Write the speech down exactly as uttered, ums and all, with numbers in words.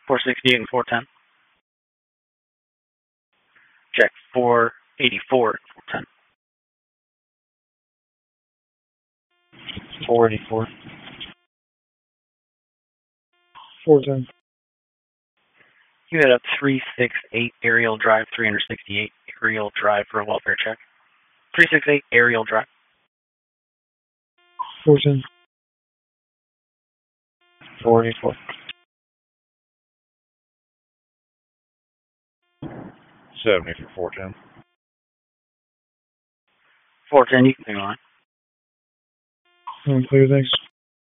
four sixty-eight and four ten. Check four eighty-four and four ten. four eighty-four. four ten. You had a three sixty-eight aerial drive, three sixty-eight aerial drive for a welfare check. three sixty-eight aerial drive. four ten. four eighty-four. seventy for four ten. four ten, you can hang on. I'm clear, thanks.